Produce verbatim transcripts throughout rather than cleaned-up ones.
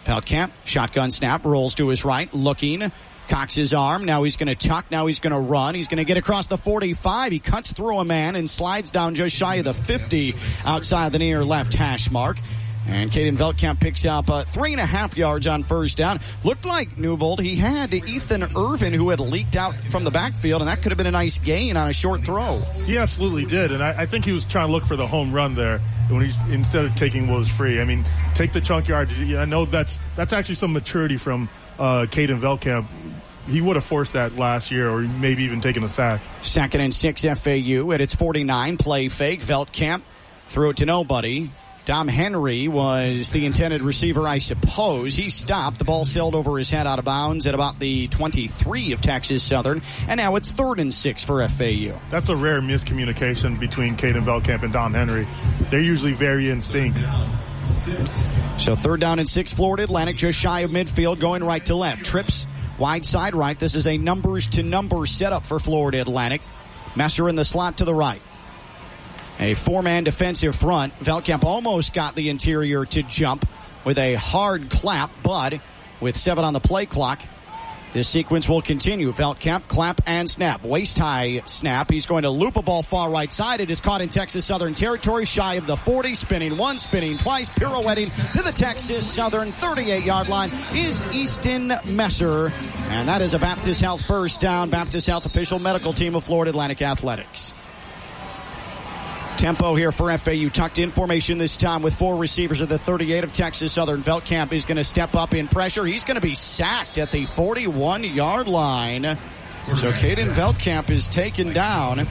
Feldkamp, shotgun snap, rolls to his right, looking, cocks his arm. Now he's going to tuck. Now he's going to run. He's going to get across the forty-five. He cuts through a man and slides down just shy of the fifty outside the near left hash mark. And Caden Feldkamp picks up uh, three and a half yards on first down. Looked like, Newbold, he had Ethan Irvin, who had leaked out from the backfield, and that could have been a nice gain on a short throw. He absolutely did, and I, I think he was trying to look for the home run there when he's instead of taking what was free. I mean, take the chunk yard. I know that's that's actually some maturity from uh, Caden Feldkamp. He would have forced that last year, or maybe even taken a sack. Second and six, F A U at its forty-nine. Play fake. Feldkamp threw it to nobody. Dom Henry was the intended receiver, I suppose. He stopped. The ball sailed over his head out of bounds at about the twenty-three of Texas Southern. And now it's third and six for F A U. That's a rare miscommunication between Caden Feldkamp and Dom Henry. They're usually very in sync. So third down and six, Florida Atlantic just shy of midfield, going right to left. Trips wide side right. This is a numbers to numbers setup for Florida Atlantic. Messer in the slot to the right. A four-man defensive front. Feldkamp almost got the interior to jump with a hard clap, but with seven on the play clock, this sequence will continue. Feldkamp, clap, and snap. Waist-high snap. He's going to loop a ball far right side. It is caught in Texas Southern territory, shy of the forty. Spinning once, spinning twice, pirouetting to the Texas Southern thirty-eight-yard line is Easton Messer. And that is a Baptist Health first down. Baptist Health official medical team of Florida Atlantic Athletics. Tempo here for F A U. Tucked in formation this time with four receivers at the thirty-eight of Texas Southern. Feldkamp is going to step up in pressure. He's going to be sacked at the forty-one-yard line. So Caden Feldkamp is taken down.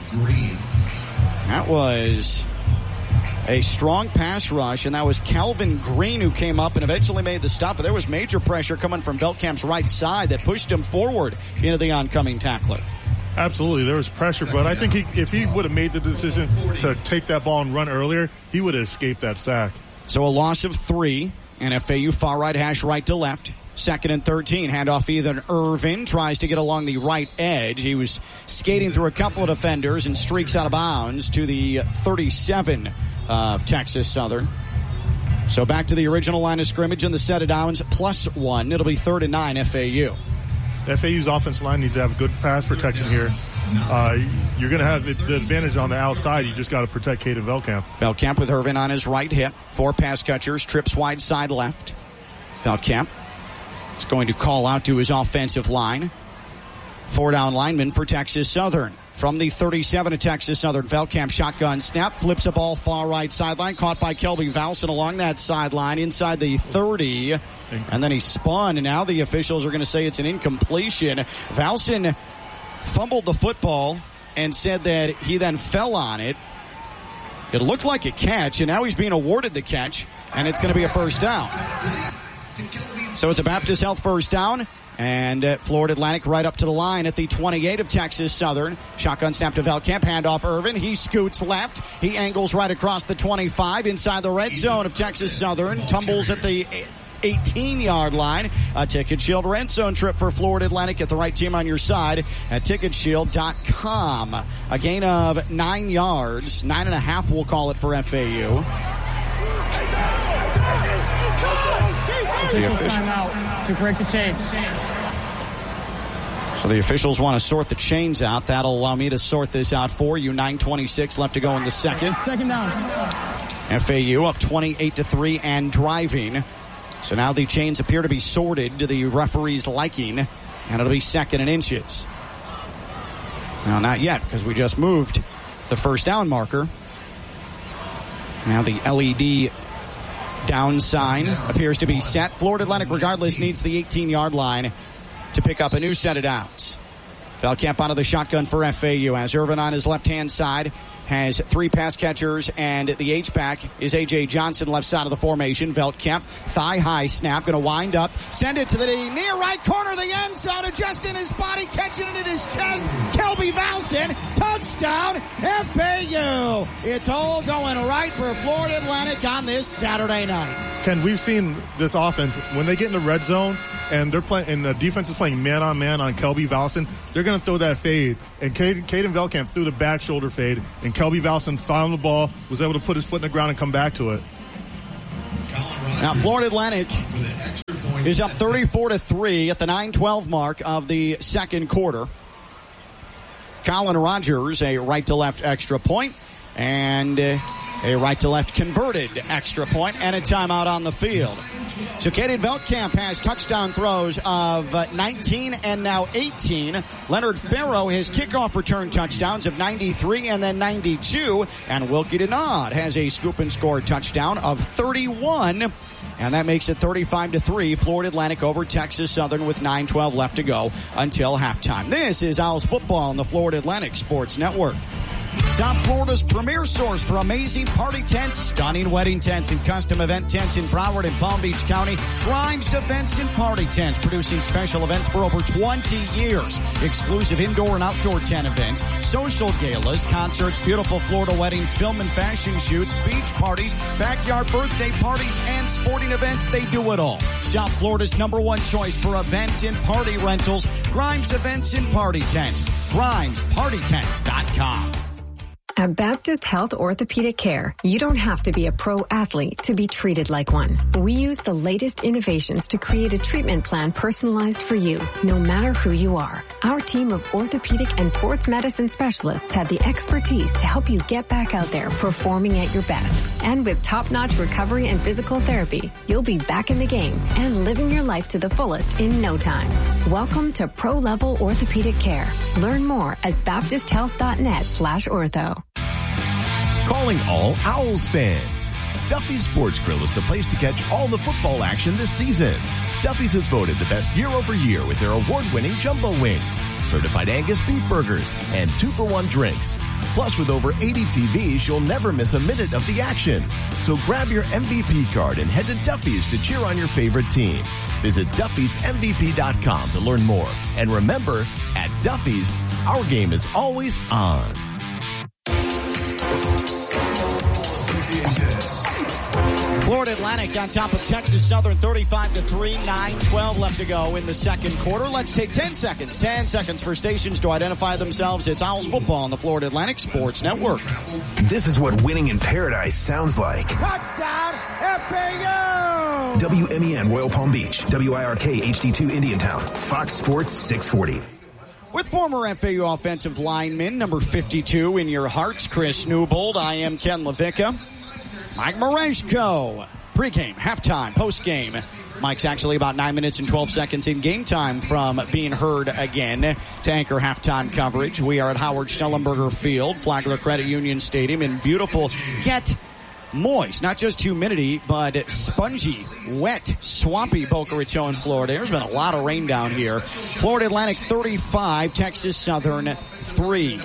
That was a strong pass rush, and that was Calvin Green who came up and eventually made the stop. But there was major pressure coming from Feldkamp's right side that pushed him forward into the oncoming tackler. Absolutely, there was pressure, but I think he, if he would have made the decision to take that ball and run earlier, he would have escaped that sack. So a loss of three, and F A U far right hash right to left. Second and thirteen, handoff Ethan Irvin tries to get along the right edge. He was skating through a couple of defenders and streaks out of bounds to the thirty-seven of Texas Southern. So back to the original line of scrimmage and the set of downs plus one. It'll be third and nine F A U. F A U's offensive line needs to have good pass protection here. Uh, you're going to have the advantage on the outside. You just got to protect Caden Feldkamp. Feldkamp with Irvin on his right hip. Four pass catchers. Trips wide side left. Feldkamp is going to call out to his offensive line. Four down lineman for Texas Southern. From the thirty-seven of Texas Southern, Feldkamp shotgun snap, flips a ball far right sideline, caught by Kelby Valson along that sideline inside the thirty, and then he spun, and now the officials are going to say it's an incompletion. Valson fumbled the football and said that he then fell on it. It looked like a catch, and now he's being awarded the catch, and it's going to be a first down. So it's a Baptist Health first down. And uh, Florida Atlantic right up to the line at the twenty-eight of Texas Southern. Shotgun snap to Feldkamp, handoff Irvin. He scoots left. He angles right across the twenty-five inside the red zone of Texas Southern. Tumbles at the eighteen-yard line. A Ticket Shield red zone trip for Florida Atlantic. Get the right team on your side at ticket shield dot com. A gain of nine yards. Nine and a half, we'll call it for F A U. The official timeout to break the chains. So the officials want to sort the chains out. That'll allow me to sort this out for you. nine twenty-six left to go in the second. Second down. F A U up twenty-eight to three and driving. So now the chains appear to be sorted to the referee's liking, and it'll be second and inches. Now, not yet, because we just moved the first down marker. Now the L E D down sign appears to be set. Florida Atlantic, regardless, needs the eighteen-yard line to pick up a new set of downs. Feldkamp out of the shotgun for F A U. As Irvin on his left-hand side has three pass catchers, and the H-back is A J Johnson, left side of the formation. Feldkamp, thigh-high snap, going to wind up, send it to the near right corner of the end zone, adjusting his body, catching it in his chest. Kelby Valson, touchdown, F A U. It's all going right for Florida Atlantic on this Saturday night. Ken, we've seen this offense, when they get in the red zone, and they're playing, and the defense is playing man-on-man on Kelby Valson, they're going to throw that fade. And Caden, Caden Feldkamp threw the back shoulder fade, and Kelby Valson found the ball, was able to put his foot in the ground and come back to it. Now, Florida Atlantic is up thirty-four to three at the nine twelve mark of the second quarter. Colin Rogers, a right-to-left extra point, and uh, a right-to-left converted extra point, and a timeout on the field. So Caden Veldkamp has touchdown throws of uh, nineteen and now eighteen. Leonard Farrow has kickoff return touchdowns of ninety-three and then ninety-two. And Wilkie Denard has a scoop and score touchdown of thirty-one. And that makes it thirty-five to three. Florida Atlantic over Texas Southern with nine twelve left to go until halftime. This is Owls football on the Florida Atlantic Sports Network. South Florida's premier source for amazing party tents, stunning wedding tents, and custom event tents in Broward and Palm Beach County. Grimes Events and Party Tents, producing special events for over twenty years. Exclusive indoor and outdoor tent events, social galas, concerts, beautiful Florida weddings, film and fashion shoots, beach parties, backyard birthday parties, and sporting events. They do it all. South Florida's number one choice for event and party rentals. Grimes Events and Party Tents. Grimes Party Tents dot com. At Baptist Health Orthopedic Care, you don't have to be a pro athlete to be treated like one. We use the latest innovations to create a treatment plan personalized for you, no matter who you are. Our team of orthopedic and sports medicine specialists have the expertise to help you get back out there performing at your best. And with top-notch recovery and physical therapy, you'll be back in the game and living your life to the fullest in no time. Welcome to Pro-Level Orthopedic Care. Learn more at baptist health dot net slash ortho. Calling all Owls fans. Duffy's Sports Grill is the place to catch all the football action this season. Duffy's has voted the best year over year with their award-winning jumbo wings, certified Angus beef burgers, and two-for-one drinks. Plus, with over eighty T Vs, you'll never miss a minute of the action. So grab your M V P card and head to Duffy's to cheer on your favorite team. Visit Duffys M V P dot com to learn more. And remember, at Duffy's, our game is always on. Florida Atlantic on top of Texas Southern thirty-five to three, nine twelve left to go in the second quarter. Let's take ten seconds, ten seconds for stations to identify themselves. It's Owls football on the Florida Atlantic Sports Network. This is what winning in paradise sounds like. Touchdown, F A U! W M E N Royal Palm Beach, W I R K H D two Indiantown, Fox Sports six forty. With former F A U offensive lineman, number fifty-two in your hearts, Chris Newbold, I am Ken LaVicka. Mike Mareshko. Pre-game, halftime, post-game. Mike's actually about nine minutes and twelve seconds in game time from being heard again to anchor halftime coverage. We are at Howard Schnellenberger Field, Flagler Credit Union Stadium, in beautiful yet moist, not just humidity, but spongy, wet, swampy Boca Raton, Florida. There's been a lot of rain down here. Florida Atlantic thirty-five, Texas Southern three.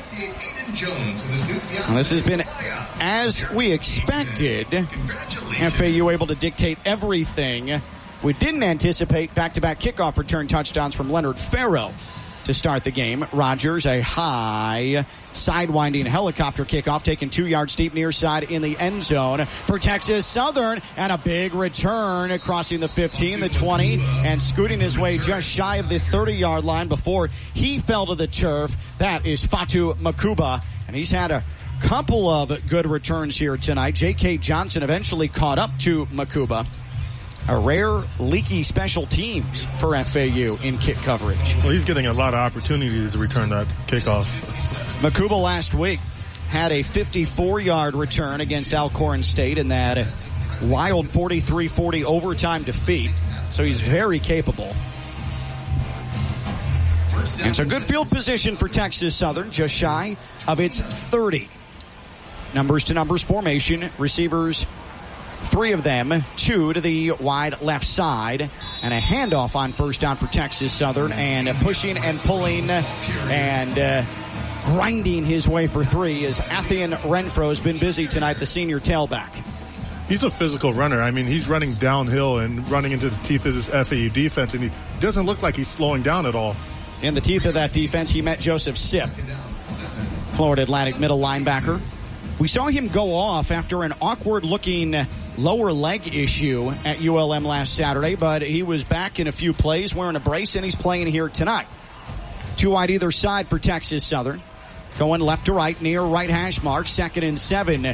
And this has been as we expected. F A U able to dictate everything. We didn't anticipate back-to-back kickoff return touchdowns from Leonard Farrow to start the game. Rogers, a high sidewinding helicopter kickoff, taken two yards deep near side in the end zone for Texas Southern, and a big return crossing the fifteen, the twenty, and scooting his way just shy of the thirty-yard line before he fell to the turf. That is Fatu Makuba, and he's had a couple of good returns here tonight. J K. Johnson eventually caught up to Makuba. A rare, leaky special teams for F A U in kick coverage. Well, he's getting a lot of opportunities to return that kickoff. Makuba last week had a fifty-four-yard return against Alcorn State in that wild forty-three forty overtime defeat. So he's very capable. And so good field position for Texas Southern, just shy of its thirty. Numbers to numbers formation, receivers, three of them, two to the wide left side, and a handoff on first down for Texas Southern, and pushing and pulling and uh, grinding his way for three as Athian Renfro has been busy tonight, the senior tailback. He's a physical runner. I mean, he's running downhill and running into the teeth of this F A U defense, and he doesn't look like he's slowing down at all. In the teeth of that defense, he met Joseph Sipp, Florida Atlantic middle linebacker. We saw him go off after an awkward-looking lower leg issue at U L M last Saturday, but he was back in a few plays wearing a brace, and he's playing here tonight. Two wide either side for Texas Southern. Going left to right, near right hash mark, second and seven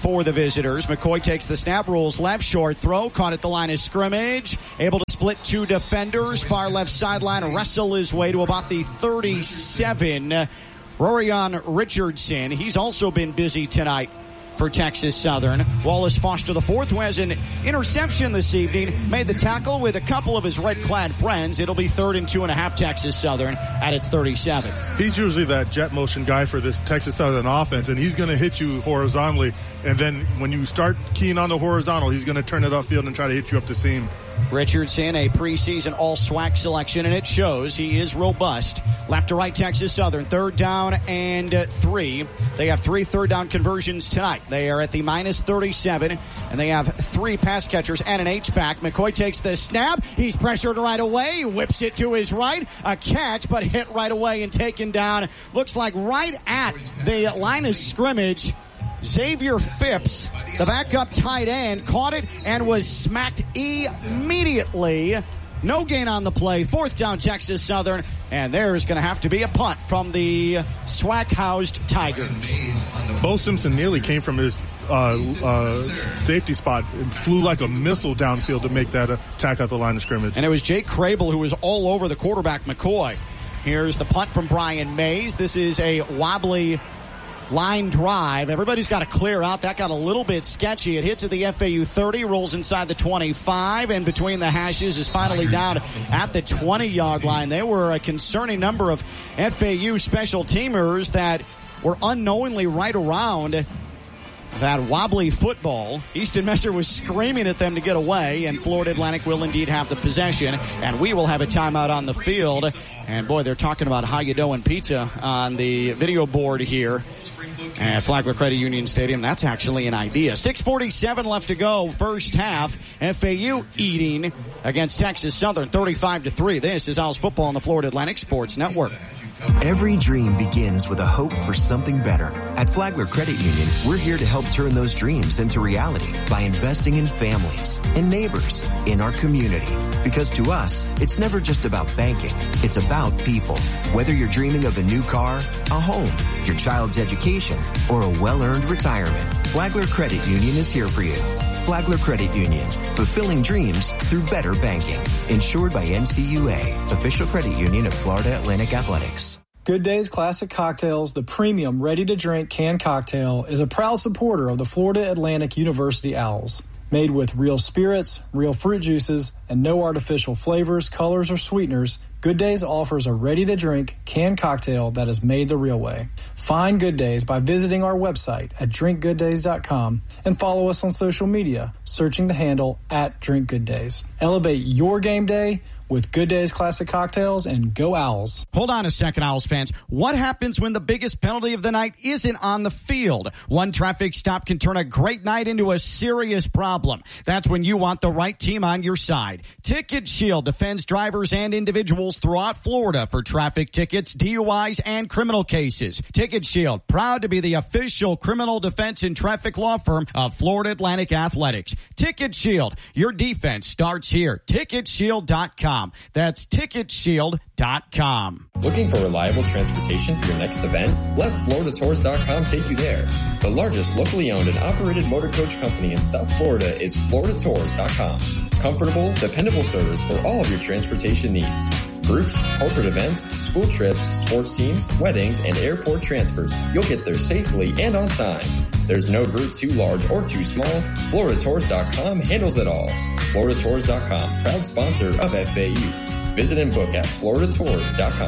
for the visitors. McCoy takes the snap, rolls left, short throw, caught at the line of scrimmage, able to split two defenders, far left sideline, wrestle his way to about the thirty-seven. Rorion Richardson, he's also been busy tonight for Texas Southern. Wallace Foster the fourth, who has an interception this evening, made the tackle with a couple of his red-clad friends. It'll be third and two and a half Texas Southern at its thirty-seven. He's usually that jet motion guy for this Texas Southern offense, and he's going to hit you horizontally, and then when you start keying on the horizontal, he's going to turn it upfield and try to hit you up the seam. Richardson, a preseason all-SWAC selection, and it shows he is robust. Left to right, Texas Southern, third down and uh, three. They have three third down conversions tonight. They are at the minus thirty-seven, and they have three pass catchers and an H-back. McCoy takes the snap. He's pressured right away, whips it to his right. A catch, but hit right away and taken down. Looks like right at the line of scrimmage. Xavier Phipps, the backup tight end, caught it and was smacked immediately. No gain on the play. Fourth down, Texas Southern. And there's going to have to be a punt from the SWAC-housed Tigers. Bo Simpson nearly came from his uh, uh, safety spot and flew like a missile downfield to make that attack at the line of scrimmage. And it was Jake Crable who was all over the quarterback, McCoy. Here's the punt from Brian Mays. This is a wobbly line drive. Everybody's got to clear out. That got a little bit sketchy. It hits at the F A U thirty, rolls inside the twenty-five, and between the hashes is finally down at the twenty-yard line. There were a concerning number of F A U special teamers that were unknowingly right around that wobbly football. Easton Messer was screaming at them to get away, and Florida Atlantic will indeed have the possession, and we will have a timeout on the field. And boy, they're talking about How You Doing Pizza on the video board here at Flagler Credit Union Stadium. That's actually an idea. six forty-seven left to go, first half. F A U eating against Texas Southern, thirty-five to three. This is Owls football on the Florida Atlantic Sports Network. Every dream begins with a hope for something better. At Flagler Credit Union, we're here to help turn those dreams into reality by investing in families, in neighbors, in our community. Because to us, it's never just about banking. It's about people. Whether you're dreaming of a new car, a home, your child's education, or a well-earned retirement, Flagler Credit Union is here for you. Flagler Credit Union, fulfilling dreams through better banking. Insured by N C U A, official credit union of Florida Atlantic Athletics. Good Days Classic Cocktails, the premium ready-to-drink canned cocktail, is a proud supporter of the Florida Atlantic University Owls. Made with real spirits, real fruit juices, and no artificial flavors, colors, or sweeteners, Good Days offers a ready-to-drink canned cocktail that is made the real way. Find Good Days by visiting our website at drink good days dot com and follow us on social media, searching the handle at Drink Good Days. Elevate your game day with Good Days Classic Cocktails, and go Owls. Hold on a second, Owls fans. What happens when the biggest penalty of the night isn't on the field? One traffic stop can turn a great night into a serious problem. That's when you want the right team on your side. Ticket Shield defends drivers and individuals throughout Florida for traffic tickets, D U Is, and criminal cases. Ticket Shield, proud to be the official criminal defense and traffic law firm of Florida Atlantic Athletics. Ticket Shield, your defense starts here. ticket shield dot com. That's ticket shield dot com. Looking for reliable transportation for your next event? Let Florida Tours dot com take you there. The largest locally owned and operated motor coach company in South Florida is Florida Tours dot com. Comfortable, dependable service for all of your transportation needs. Groups, corporate events, school trips, sports teams, weddings, and airport transfers. You'll get there safely and on time. There's no group too large or too small. Florida Tours dot com handles it all. Florida Tours dot com, proud sponsor of F A U. Visit and book at Florida Tours dot com.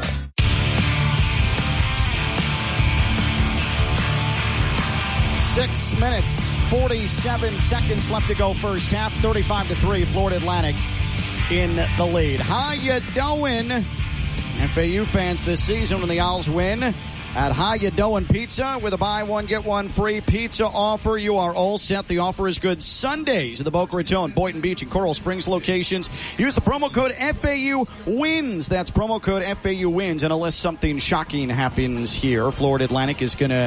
Six minutes, forty-seven seconds left to go first half. thirty-five to three, Florida Atlantic in the lead. How you doing, F A U fans, this season when the Owls win at How You Doing Pizza with a buy one, get one free pizza offer? You are all set. The offer is good Sundays at the Boca Raton, Boynton Beach, and Coral Springs locations. Use the promo code F A U wins. That's promo code F A U wins. And unless something shocking happens here, Florida Atlantic is going to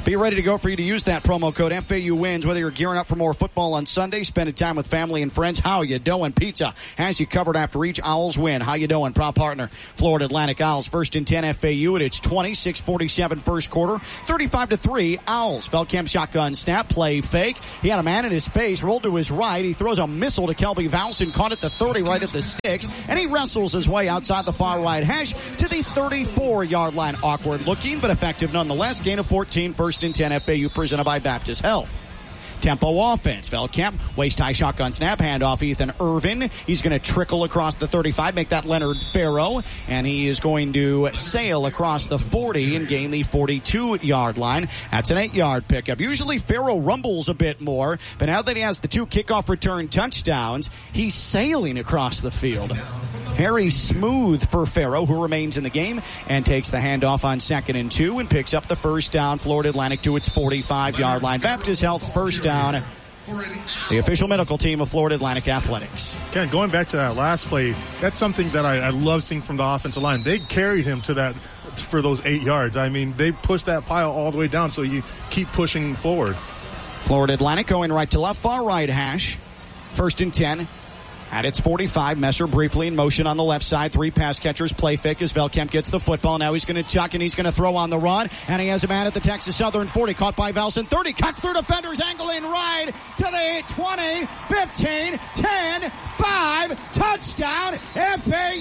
Be ready to go for you to use that promo code F A U Wins. Whether you're gearing up for more football on Sunday, spending time with family and friends, how you doing? Pizza has you covered after each Owls win. How you doing? Proud partner, Florida Atlantic Owls. First and ten F A U, and it's twenty-six forty-seven first quarter, thirty-five to three Owls. Veldkamp shotgun snap, play fake. He had a man in his face, rolled to his right. He throws a missile to Kelby Valson, caught at the thirty right at the sticks, and he wrestles his way outside the far right hash to the thirty-four-yard line. Awkward looking, but effective nonetheless. Gain of fourteen, first and ten F A U, presented by Baptist Health. Tempo offense. Veldkamp, waist-high shotgun snap, handoff Ethan Irvin. He's going to trickle across the thirty-five, make that Leonard Farrow, and he is going to sail across the forty and gain the forty-two-yard line. That's an eight-yard pickup. Usually Farrow rumbles a bit more, but now that he has the two kickoff return touchdowns, he's sailing across the field. Very smooth for Farrow, who remains in the game and takes the handoff on second and two and picks up the first down. Florida Atlantic to its forty-five-yard line. Baptist Health first down. The official medical team of Florida Atlantic Athletics. Ken, going back to that last play, that's something that I, I love seeing from the offensive line. They carried him to that for those eight yards. I mean, they pushed that pile all the way down, so you keep pushing forward. Florida Atlantic going right to left, far right hash. First and ten. At its forty-five, Messer briefly in motion on the left side. Three pass catchers, play fake as Veldkamp gets the football. Now he's going to chuck and he's going to throw on the run. And he has a man at the Texas Southern forty, caught by Valson. thirty, cuts through defenders, angling right to the twenty, fifteen, ten, five, touchdown F A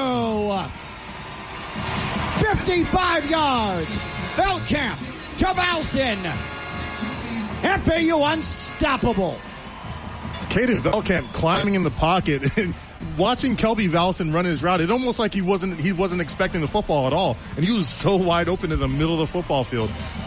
U. fifty-five yards. Veldkamp to Valson. F A U unstoppable. Caden Veldkamp climbing in the pocket and watching Kelby Valson run his route. It almost like he wasn't he wasn't expecting the football at all, and he was so wide open in the middle of the football field.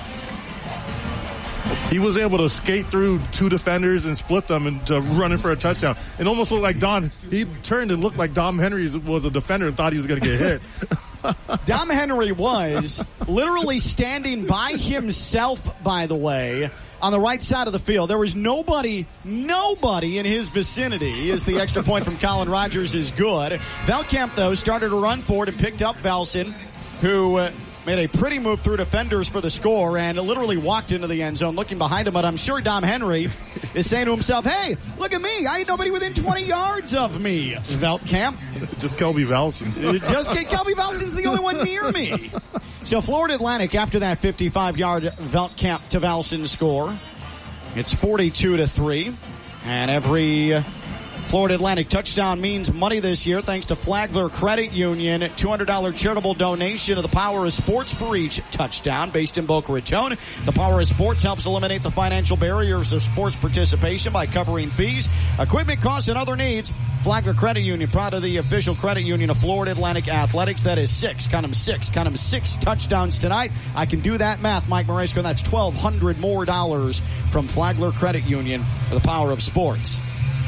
He was able to skate through two defenders and split them and uh, run in for a touchdown. It almost looked like Don. He turned and looked like Dom Henry was a defender and thought he was going to get hit. Dom Henry was literally standing by himself, by the way, on the right side of the field. There was nobody, nobody in his vicinity as the extra point from Colin Rogers is good. Veldkamp, though, started to run forward and picked up Valson, who uh, made a pretty move through defenders for the score and literally walked into the end zone looking behind him. But I'm sure Dom Henry is saying to himself, hey, look at me. I had nobody within twenty yards of me. Veldkamp. Just Kelby Valson. Just Kelby Valson's the only one near me. So Florida Atlantic, after that fifty-five-yard Veldkamp to Valson score, it's forty-two to three. And every Florida Atlantic touchdown means money this year thanks to Flagler Credit Union. two hundred dollars charitable donation to the Power of Sports for each touchdown based in Boca Raton. The Power of Sports helps eliminate the financial barriers of sports participation by covering fees, equipment costs, and other needs. Flagler Credit Union, proud of the official credit union of Florida Atlantic Athletics. That is six, count them six, count them six touchdowns tonight. I can do that math, Mike Moresco. That's twelve hundred more dollars from Flagler Credit Union for the Power of Sports.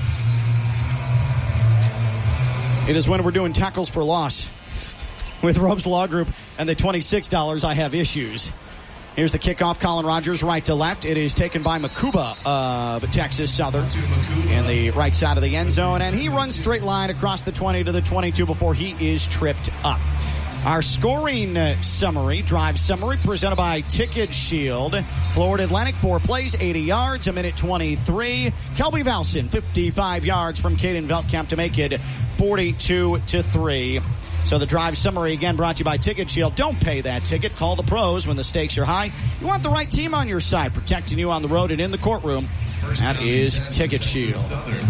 It is when we're doing tackles for loss with Robes Law Group and the twenty-six dollars I have issues. Here's the kickoff. Colin Rogers right to left. It is taken by Makuba of Texas Southern in the right side of the end zone. And he runs straight line across the twenty to the twenty-two before he is tripped up. Our scoring uh, summary, drive summary, presented by Ticket Shield. Florida Atlantic, four plays, eighty yards, a minute twenty-three. Kelby Valson, fifty-five yards from Caden Veldkamp to make it forty-two to three. So the drive summary, again, brought to you by Ticket Shield. Don't pay that ticket. Call the pros when the stakes are high. You want the right team on your side, protecting you on the road and in the courtroom. That is Ticket Shield.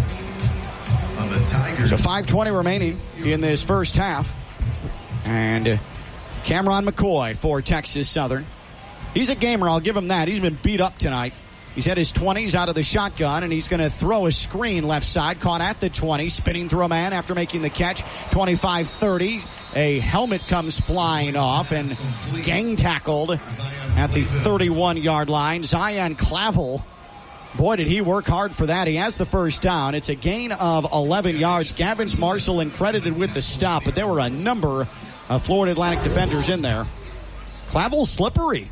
So five twenty remaining in this first half. And Cameron McCoy for Texas Southern. He's a gamer, I'll give him that. He's been beat up tonight. He's had his twenties out of the shotgun, and he's going to throw a screen left side, caught at the twenty, spinning through a man after making the catch. twenty-five thirty, a helmet comes flying off, and gang tackled at the thirty-one-yard line. Zion Clavel, boy, did he work hard for that. He has the first down. It's a gain of eleven yards. Gavins Marshall credited with the stop, but there were a number of Florida Atlantic defenders in there. Clavel slippery.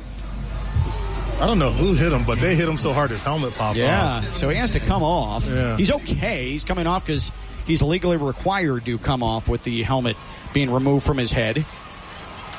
I don't know who hit him, but they hit him so hard his helmet popped yeah, off. Yeah, so he has to come off. Yeah. He's okay. He's coming off because he's legally required to come off with the helmet being removed from his head.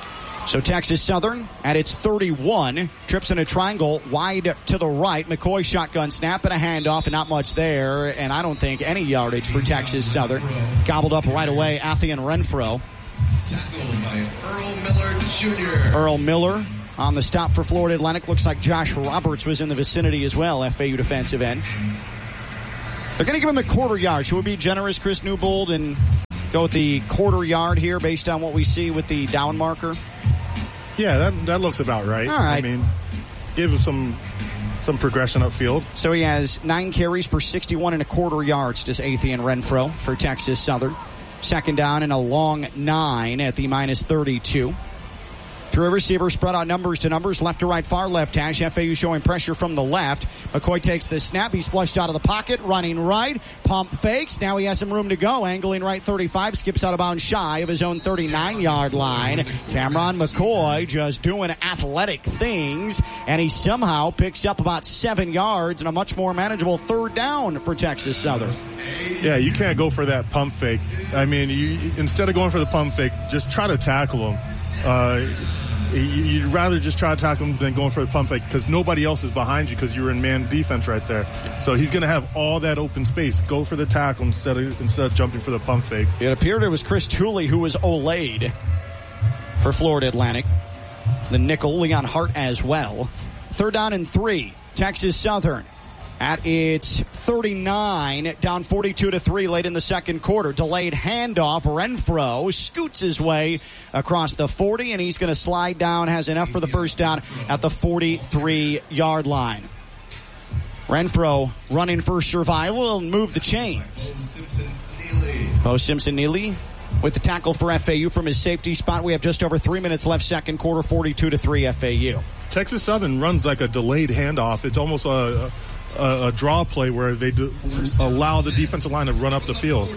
So Texas Southern at its thirty-one, trips in a triangle wide to the right. McCoy shotgun snap and a handoff, and not much there, and I don't think any yardage for Texas Southern. Gobbled up right away, Athian Renfro. Tackled by Earl Miller Junior Earl Miller on the stop for Florida Atlantic. Looks like Josh Roberts was in the vicinity as well, F A U defensive end. They're going to give him a quarter yard. Should we be generous, Chris Newbold, and go with the quarter yard here based on what we see with the down marker? Yeah, that that looks about right. All right. I mean, give him some some progression upfield. So he has nine carries for sixty-one and a quarter yards, does Athian Renfro for Texas Southern. Second down and a long nine at the minus thirty-two. Three receivers, spread out numbers to numbers, left to right, far left hash. F A U showing pressure from the left. McCoy takes the snap. He's flushed out of the pocket, running right. Pump fakes. Now he has some room to go. Angling right thirty-five. Skips out of bounds shy of his own thirty-nine-yard line. Cameron McCoy just doing athletic things. And he somehow picks up about seven yards and a much more manageable third down for Texas Southern. Yeah, you can't go for that pump fake. I mean, you, instead of going for the pump fake, just try to tackle him. Uh, you'd rather just try to tackle him than going for the pump fake because nobody else is behind you because you're in man defense right there. So he's going to have all that open space. Go for the tackle instead of instead of jumping for the pump fake. It appeared it was Chris Tooley who was Olayed for Florida Atlantic. The nickel, Leon Hart as well. Third down and three. Texas Southern at its thirty-nine, down forty-two to three late in the second quarter. Delayed handoff. Renfro scoots his way across the forty, and he's going to slide down, has enough for the first down at the forty-three-yard line. Renfro running for survival and move the chains. Bo Simpson-Neely with the tackle for F A U from his safety spot. We have just over three minutes left second quarter, forty-two to three F A U. Texas Southern runs like a delayed handoff. It's almost a... A, a draw play where they do allow the defensive line to run up the field.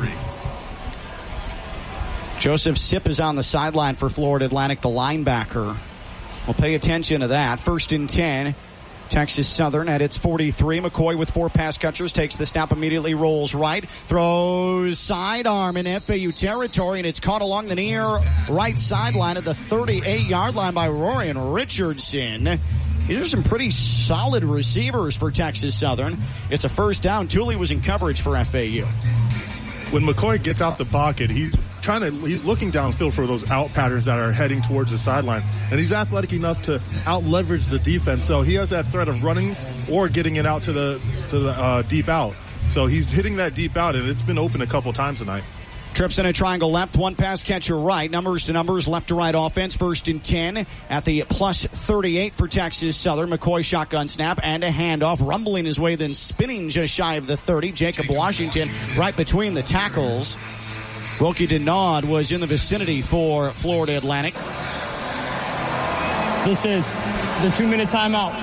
Joseph Sipp is on the sideline for Florida Atlantic, the linebacker. We'll pay attention to that. First and ten. Texas Southern at its forty-three. McCoy with four pass catchers takes the snap, immediately rolls right, throws sidearm in F A U territory, and it's caught along the near right sideline at the thirty-eight-yard line by Rorian Richardson. These are some pretty solid receivers for Texas Southern. It's a first down. Tooley was in coverage for F A U. When McCoy gets out the pocket, he's trying to he's looking downfield for those out patterns that are heading towards the sideline. And he's athletic enough to out leverage the defense. So he has that threat of running or getting it out to the to the uh, deep out. So he's hitting that deep out, and it's been open a couple times tonight. Trips in a triangle left, one pass catcher right. Numbers to numbers, left to right offense. First and ten at the plus thirty-eight for Texas Southern. McCoy shotgun snap and a handoff. Rumbling his way, then spinning just shy of the thirty. Jacob Washington right between the tackles. Wilkie Denaud was in the vicinity for Florida Atlantic. This is the two-minute timeout.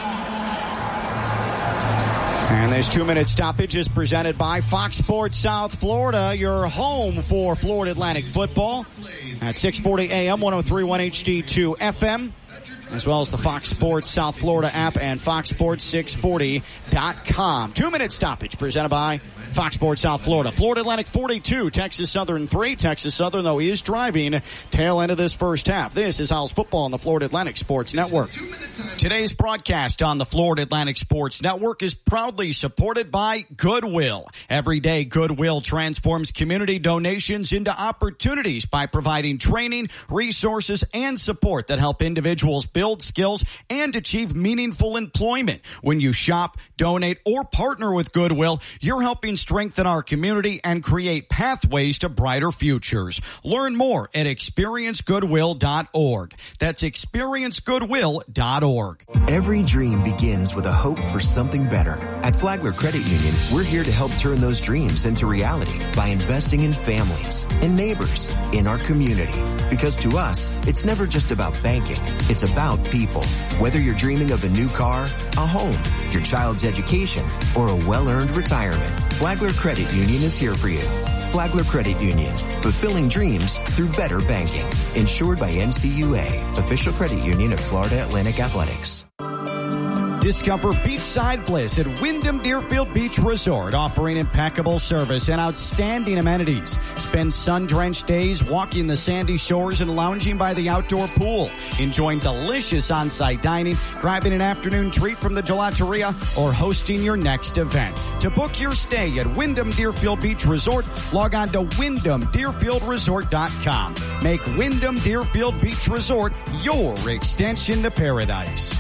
And this two-minute stoppage is presented by Fox Sports South Florida, your home for Florida Atlantic football at six forty A M, one oh three point one H D two F M, as well as the Fox Sports South Florida app and fox sports six forty dot com. Two-minute stoppage presented by Fox Sports South Florida. Florida Atlantic forty-two, Texas Southern three. Texas Southern, though, is driving tail end of this first half. This is Owls football on the Florida Atlantic Sports Network. Today's broadcast on the Florida Atlantic Sports Network is proudly supported by Goodwill. Every day, Goodwill transforms community donations into opportunities by providing training, resources, and support that help individuals build skills and achieve meaningful employment. When you shop, donate, or partner with Goodwill, you're helping strengthen our community and create pathways to brighter futures. Learn more at experience goodwill dot org. That's experience goodwill dot org. Every dream begins with a hope for something better. At Flagler Credit Union, we're here to help turn those dreams into reality by investing in families, in neighbors, in our community. Because to us, it's never just about banking. It's about people. Whether you're dreaming of a new car, a home, your child's education, or a well-earned retirement, Flagler Credit Union is here for you. Flagler Credit Union, fulfilling dreams through better banking. Insured by N C U A, official credit union of Florida Atlantic Athletics. Discover beachside bliss at Wyndham Deerfield Beach Resort, offering impeccable service and outstanding amenities. Spend sun-drenched days walking the sandy shores and lounging by the outdoor pool, enjoying delicious on-site dining, grabbing an afternoon treat from the gelateria, or hosting your next event. To book your stay at Wyndham Deerfield Beach Resort, log on to wyndham deerfield resort dot com. Make Wyndham Deerfield Beach Resort your extension to paradise.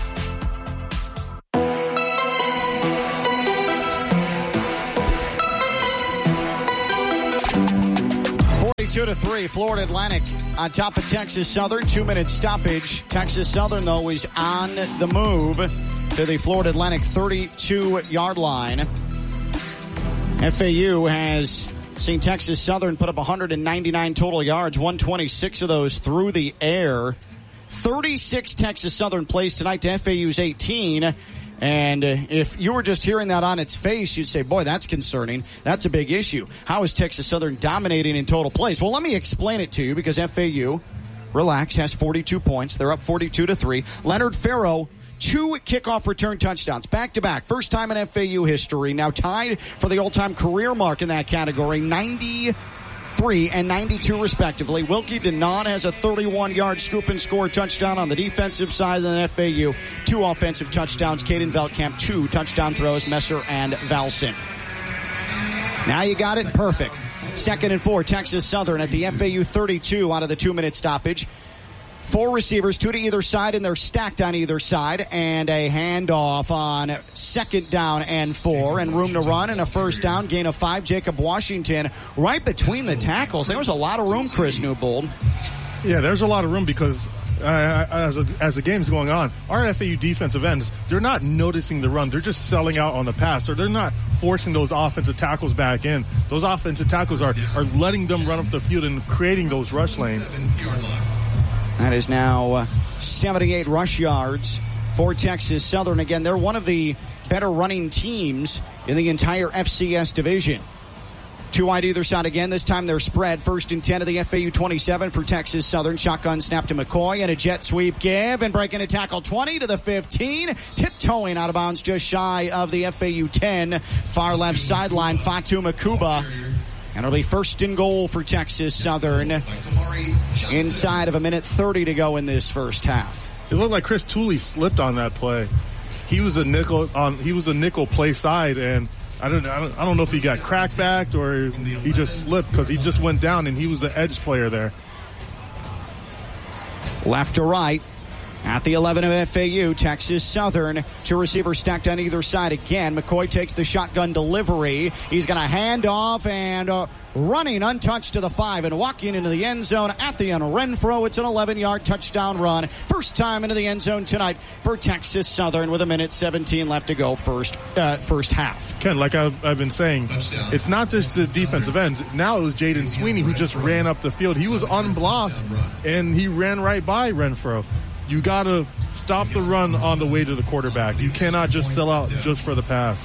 forty-two to three, Florida Atlantic on top of Texas Southern. Two-minute stoppage. Texas Southern, though, is on the move to the Florida Atlantic thirty-two-yard line. F A U has seen Texas Southern put up one hundred ninety-nine total yards, one hundred twenty-six of those through the air. thirty-six Texas Southern plays tonight to F A U's eighteen. And if you were just hearing that on its face, you'd say, boy, that's concerning. That's a big issue. How is Texas Southern dominating in total plays? Well, let me explain it to you, because F A U, relax, has forty-two points. They're up forty-two to three. Leonard Farrow, two kickoff return touchdowns, back-to-back. First time in F A U history. Now tied for the all-time career mark in that category, ninety-three and ninety-two respectively. Wilkie Denaud has a thirty-one-yard scoop and score touchdown on the defensive side, and then F A U, two offensive touchdowns. Caden Veldkamp, two touchdown throws, Messer and Valson. Now you got it. Perfect. Second and four, Texas Southern at the F A U thirty-two out of the two-minute stoppage. Four receivers, two to either side, and they're stacked on either side. And a handoff on second down and four, and room to run, and a first down, gain of five. Jacob Washington right between the tackles. There was a lot of room, Chris Newbold. Yeah, there's a lot of room because uh, as, a, as the game's going on, our F A U defensive ends, they're not noticing the run. They're just selling out on the pass, or they're not forcing those offensive tackles back in. Those offensive tackles are, are letting them run up the field and creating those rush lanes. That is now uh, seventy-eight rush yards for Texas Southern. Again, they're one of the better running teams in the entire F C S division. Two wide either side again. This time they're spread. First and ten of the F A U twenty-seven for Texas Southern. Shotgun snap to McCoy and a jet sweep give and breaking a tackle twenty to the fifteen. Tiptoeing out of bounds just shy of the F A U ten. Far left sideline, Fatu Makuba. And it'll be first and goal for Texas Southern inside of a minute thirty to go in this first half. It looked like Chris Tooley slipped on that play. He was a nickel on. He was a nickel play side, and I don't. I don't, I don't know if he got crackbacked or he just slipped because he just went down, and he was the edge player there. Left to right. At the eleven of F A U, Texas Southern, two receivers stacked on either side again. McCoy takes the shotgun delivery. He's going to hand off and uh, running untouched to the five and walking into the end zone. Athian Renfro, it's an eleven-yard touchdown run. First time into the end zone tonight for Texas Southern with a minute seventeen left to go first uh, first half. Ken, like I've, I've been saying, it's not just the defensive ends. Now it was Jaden Sweeney who just ran up the field. He was unblocked, and he ran right by Renfro. You got to stop the run on the way to the quarterback. You cannot just sell out just for the pass.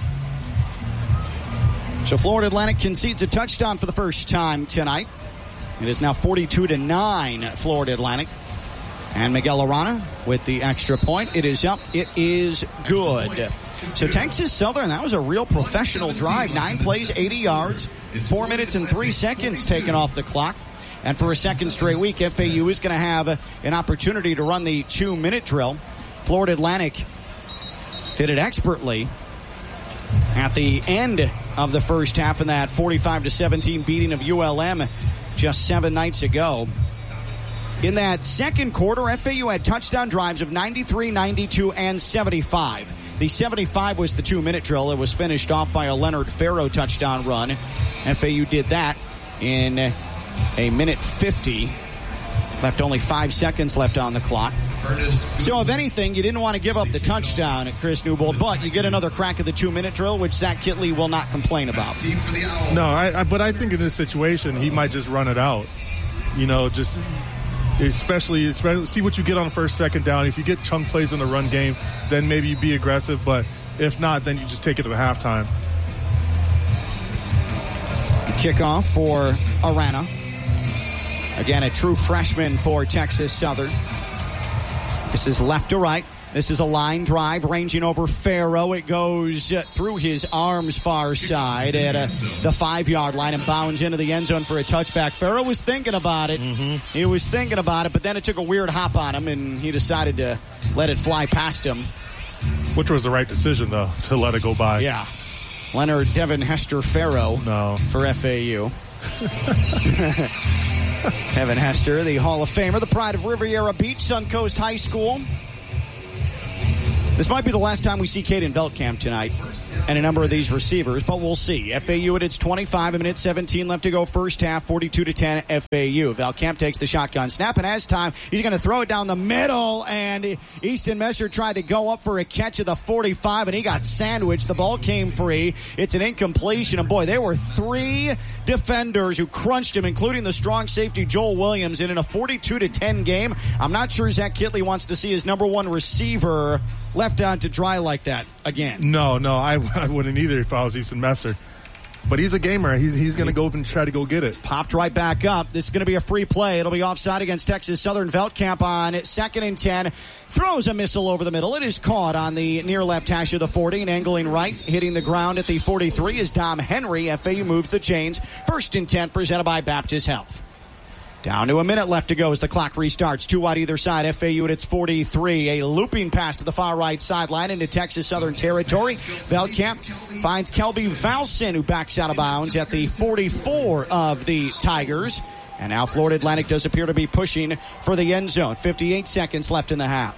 So Florida Atlantic concedes a touchdown for the first time tonight. It is now forty-two to nine, Florida Atlantic. And Miguel Arana with the extra point. It is up. It is good. So Texas Southern, that was a real professional drive. Nine plays, eighty yards, four minutes and three seconds taken off the clock. And for a second straight week, F A U is going to have an opportunity to run the two-minute drill. Florida Atlantic did it expertly at the end of the first half in that forty-five to seventeen beating of U L M just seven nights ago. In that second quarter, F A U had touchdown drives of ninety-three, ninety-two, and seventy-five. The seventy-five was the two-minute drill. It was finished off by a Leonard Farrow touchdown run. F A U did that in a minute fifty. Left only five seconds left on the clock. So, if anything, you didn't want to give up the touchdown at Chris Newbold, but you get another crack at the two-minute drill, which Zach Kitley will not complain about. No, I, I, but I think in this situation, he might just run it out. You know, just especially, especially see what you get on first, second down. If you get chunk plays in the run game, then maybe be aggressive. But if not, then you just take it to halftime. Kickoff for Arana. Again, a true freshman for Texas Southern. This is left to right. This is a line drive ranging over Farrow. It goes uh, through his arms far side at uh, the five-yard line and bounds into the end zone for a touchback. Farrow was thinking about it. Mm-hmm. He was thinking about it, but then it took a weird hop on him, and he decided to let it fly past him. Which was the right decision, though, to let it go by. Yeah. Leonard Devin Hester Farrow no. for F A U. Devin Hester, the Hall of Famer, the pride of Riviera Beach, Suncoast High School. This might be the last time we see Caden Veltkamp tonight and a number of these receivers, but we'll see. F A U at its twenty-five, a minute seventeen left to go first half, forty-two to ten F A U. Veltkamp takes the shotgun snap, and as time, he's going to throw it down the middle, and Easton Messer tried to go up for a catch at the forty-five, and he got sandwiched. The ball came free. It's an incompletion, and boy, there were three defenders who crunched him, including the strong safety Joel Williams, and in a forty-two to ten game, I'm not sure Zach Kitley wants to see his number one receiver left out to dry like that again. No, no, I, I wouldn't either if I was Easton Messer. But he's a gamer. He's he's going to go up and try to go get it. Popped right back up. This is going to be a free play. It'll be offside against Texas Southern. Veltkamp on second and ten. Throws a missile over the middle. It is caught on the near left hash of the forty and angling right. Hitting the ground at the forty-three is Dom Henry. F A U moves the chains. First and ten presented by Baptist Health. Down to a minute left to go as the clock restarts. Two wide either side. F A U at its forty-three. A looping pass to the far right sideline into Texas Southern territory. Veltkamp finds Kelby Valson, who backs out of bounds at the forty-four of the Tigers. And now Florida Atlantic does appear to be pushing for the end zone. fifty-eight seconds left in the half.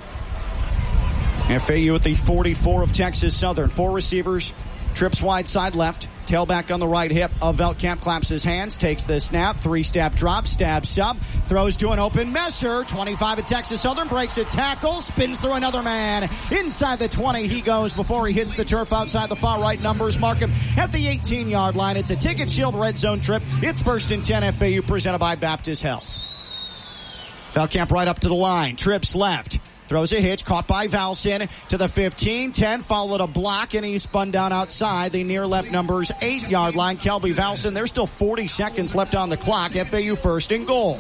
F A U at the forty-four of Texas Southern. Four receivers. Trips wide side left. Tailback on the right hip of Veltkamp, claps his hands, takes the snap, three-step drop, stab sub, throws to an open Messer. twenty-five at Texas Southern, breaks a tackle, spins through another man. Inside the twenty he goes before he hits the turf outside the far right. Numbers mark him at the eighteen-yard line. It's a Ticket Shield red zone trip. It's first and ten F A U presented by Baptist Health. Veltkamp right up to the line, trips left. Throws a hitch, caught by Valson to the fifteen, ten, followed a block, and he spun down outside the near left numbers eight-yard line. Kelby Valson, there's still forty seconds left on the clock. F A U first and goal.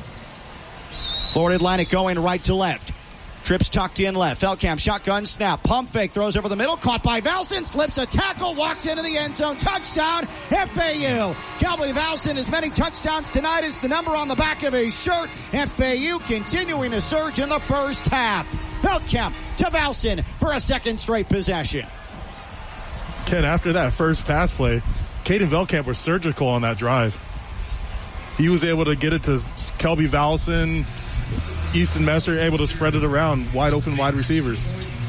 Florida Atlantic going right to left. Trips tucked in left. Veltkamp shotgun snap. Pump fake. Throws over the middle. Caught by Valson. Slips a tackle. Walks into the end zone. Touchdown. F A U. Kelby Valson, as many touchdowns tonight as the number on the back of his shirt. F A U continuing to surge in the first half. Veltkamp to Valson for a second straight possession. Ken, after that first pass play, Caden Veltkamp was surgical on that drive. He was able to get it to Kelby Valson. Easton Messer able to spread it around, wide open wide receivers.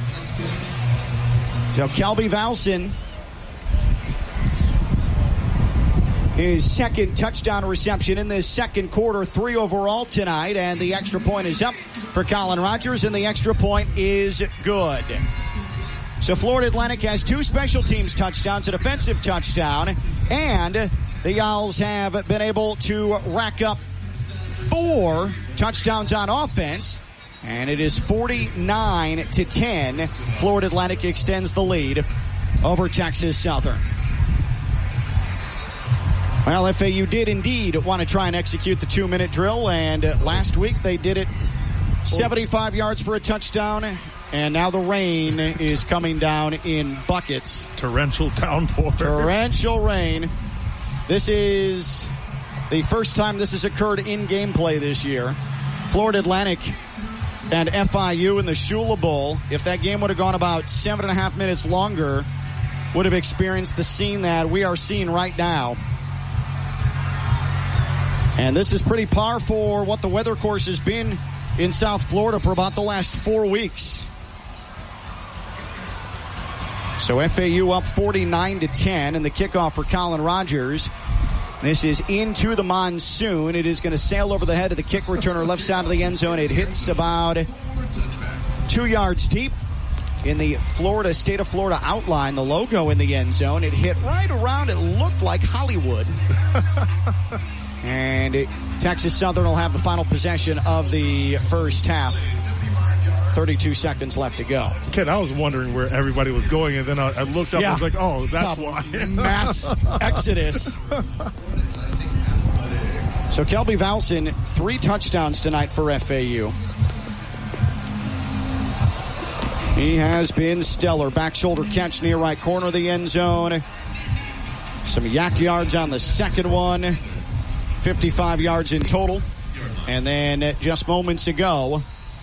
So Kelby Valson, his second touchdown reception in this second quarter, three overall tonight, and the extra point is up for Colin Rogers, and the extra point is good. So Florida Atlantic has two special teams touchdowns, a defensive touchdown, and the Owls have been able to rack up four touchdowns on offense, and it is forty-nine to ten. Florida Atlantic extends the lead over Texas Southern. Well, F A U did indeed want to try and execute the two-minute drill, and last week they did it seventy-five yards for a touchdown, and now the rain is coming down in buckets. Torrential downpour. Torrential rain. This is the first time this has occurred in gameplay this year. Florida Atlantic and F I U in the Shula Bowl, if that game would have gone about seven and a half minutes longer, would have experienced the scene that we are seeing right now. And this is pretty par for what the weather course has been in South Florida for about the last four weeks. So F A U up forty-nine to ten, and the kickoff for Colin Rogers. This is into the monsoon. It is going to sail over the head of the kick returner left side of the end zone. It hits about two yards deep in the Florida, state of Florida outline, the logo in the end zone. It hit right around, it looked like Hollywood. And it, Texas Southern will have the final possession of the first half. thirty-two seconds left to go. Ken, I was wondering where everybody was going, and then I, I looked up yeah. and was like, oh, that's why. Mass exodus. So Kelby Valson, three touchdowns tonight for F A U. He has been stellar. Back shoulder catch near right corner of the end zone. Some yak yards on the second one. fifty-five yards in total. And then just moments ago,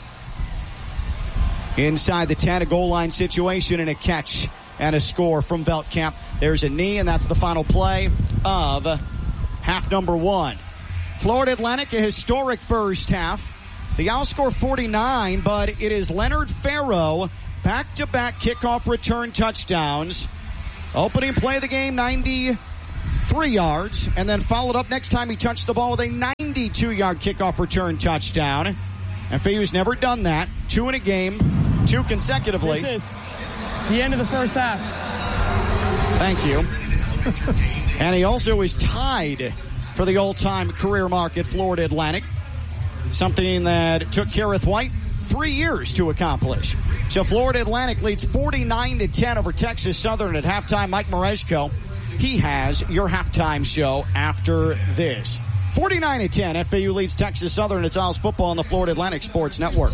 inside the ten, a goal line situation and a catch and a score from Veldkamp. There's a knee, and that's the final play of half number one. Florida Atlantic, a historic first half. The Owls score forty-nine, but it is Leonard Farrow, back-to-back kickoff return touchdowns. Opening play of the game, ninety-three yards, and then followed up next time he touched the ball with a ninety-two-yard kickoff return touchdown. And Fayu's never done that. Two in a game, two consecutively. This is the end of the first half. Thank you. And he also is tied for the all-time career mark at Florida Atlantic, something that took Kareth White three years to accomplish. So Florida Atlantic leads forty-nine to ten over Texas Southern at halftime. Mike Mareshko, he has your halftime show after this. forty-nine to ten, F A U leads Texas Southern. It's Owls football on the Florida Atlantic Sports Network.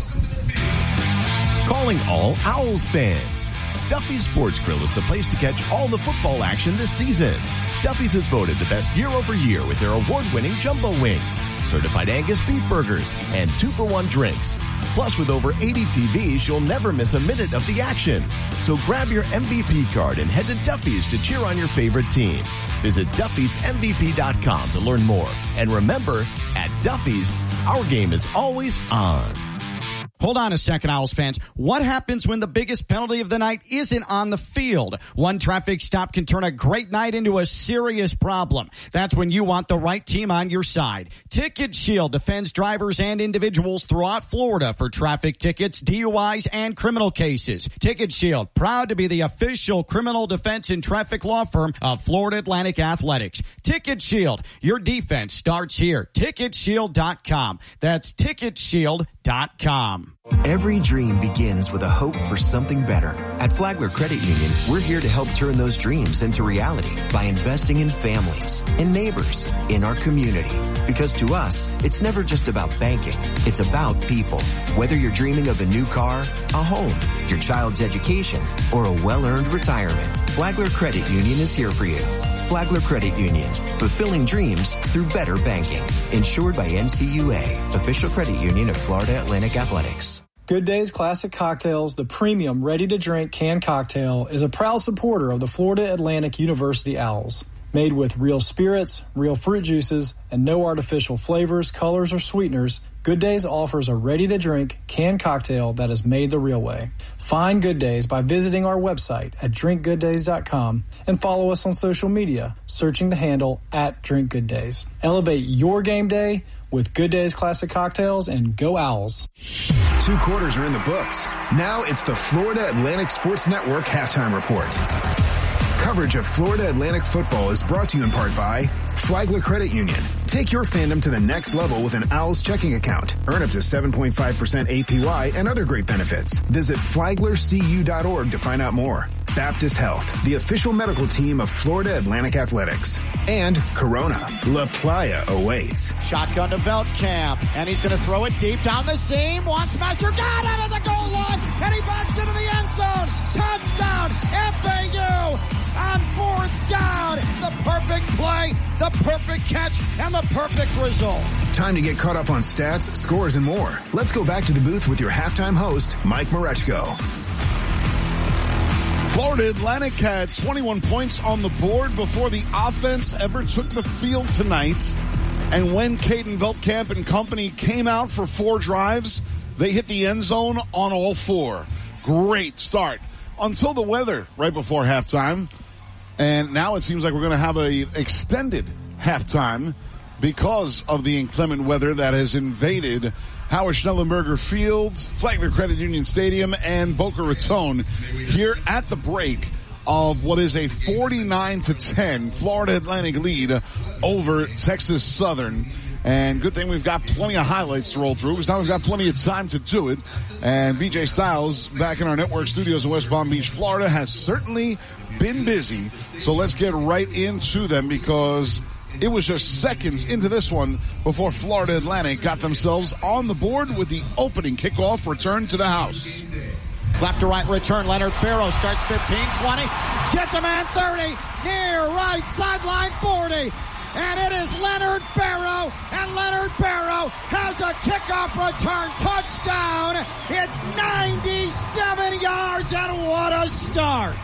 Calling all Owls fans. Duffy's Sports Grill is the place to catch all the football action this season. Duffy's is voted the best year over year with their award-winning jumbo wings, certified Angus beef burgers, and two-for-one drinks. Plus, with over eighty T Vs, you'll never miss a minute of the action. So grab your M V P card and head to Duffy's to cheer on your favorite team. Visit Duffys M V P dot com to learn more. And remember, at Duffy's, our game is always on. Hold on a second, Owls fans. What happens when the biggest penalty of the night isn't on the field? One traffic stop can turn a great night into a serious problem. That's when you want the right team on your side. Ticket Shield defends drivers and individuals throughout Florida for traffic tickets, D U Is, and criminal cases. Ticket Shield, proud to be the official criminal defense and traffic law firm of Florida Atlantic Athletics. Ticket Shield, your defense starts here. ticket shield dot com. That's ticket shield dot com. Every dream begins with a hope for something better. At Flagler Credit Union, we're here to help turn those dreams into reality by investing in families, in neighbors, in our community. Because to us, it's never just about banking. It's about people. Whether you're dreaming of a new car, a home, your child's education, or a well-earned retirement, Flagler Credit Union is here for you. Flagler Credit Union, fulfilling dreams through better banking. Insured by N C U A, official credit union of Florida Atlantic Athletics. Good Days Classic Cocktails, the premium ready-to-drink canned cocktail, is a proud supporter of the Florida Atlantic University Owls. Made with real spirits, real fruit juices, and no artificial flavors, colors, or sweeteners, Good Days offers a ready-to-drink canned cocktail that is made the real way. Find Good Days by visiting our website at drink good days dot com and follow us on social media, searching the handle at Drink Good Days. Elevate your game day with Good Days Classic Cocktails, and go Owls. Two quarters are in the books. Now it's the Florida Atlantic Sports Network Halftime Report. Coverage of Florida Atlantic football is brought to you in part by Flagler Credit Union. Take your fandom to the next level with an Owls checking account. Earn up to seven point five percent A P Y and other great benefits. Visit flagler c u dot org to find out more. Baptist Health, the official medical team of Florida Atlantic Athletics. And Corona, La Playa awaits. Shotgun to Veldkamp, and he's going to throw it deep down the seam. Wants Messer, got out of the goal line, and he backs into the end zone. Touchdown, F A U on fourth down. The perfect play, the perfect catch, and the perfect result. Time to get caught up on stats, scores, and more. Let's go back to the booth with your halftime host, Mike Mareshko. Florida Atlantic had twenty-one points on the board before the offense ever took the field tonight. And when Caden Veldkamp and company came out for four drives, they hit the end zone on all four. Great start. Until the weather right before halftime. And now it seems like we're going to have an extended halftime because of the inclement weather that has invaded Howard Schnellenberger Field, Flagler Credit Union Stadium, and Boca Raton here at the break of what is a forty-nine to ten Florida Atlantic lead over Texas Southern. And good thing we've got plenty of highlights to roll through, because now we've got plenty of time to do it. And B J Styles, back in our network studios in West Palm Beach, Florida, has certainly been busy. So let's get right into them, because it was just seconds into this one before Florida Atlantic got themselves on the board with the opening kickoff return to the house. Left to right return. Leonard Farrow starts fifteen, twenty. Shit to man thirty. Near right sideline forty. And it is Leonard Farrow. And Leonard Farrow has a kickoff return touchdown. It's ninety-seven yards, and what a start.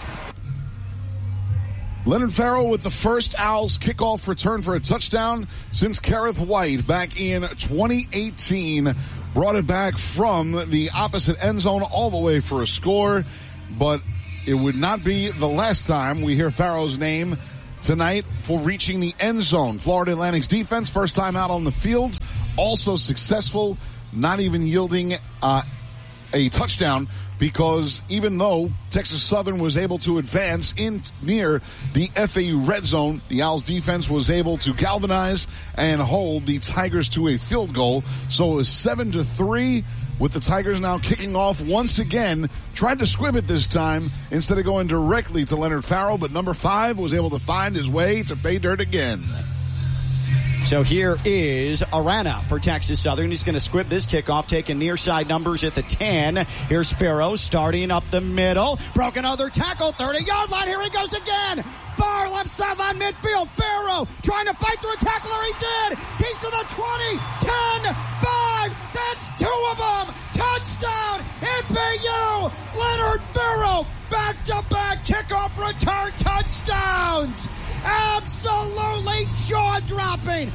Leonard Farrow with the first Owls kickoff return for a touchdown since Kerrith White back in twenty eighteen. Brought it back from the opposite end zone all the way for a score. But it would not be the last time we hear Farrow's name tonight for reaching the end zone. Florida Atlantic's defense, first time out on the field, also successful, not even yielding uh, a touchdown, because even though Texas Southern was able to advance in near the F A U red zone, the Owls defense was able to galvanize and hold the Tigers to a field goal. So it was seven to three, with the Tigers now kicking off once again. Tried to squib it this time instead of going directly to Leonard Farrow, but number five was able to find his way to pay dirt again. So here is Arana for Texas Southern. He's going to squib this kickoff, taking near side numbers at the ten. Here's Farrow starting up the middle. Broken other tackle, thirty-yard line. Here he goes again. Far left sideline midfield. Farrow trying to fight through a tackler. He did. He's to the twenty, ten, five. That's two of them. Touchdown, F A U. Leonard Farrow, back-to-back kickoff return touchdowns. Absolutely jaw-dropping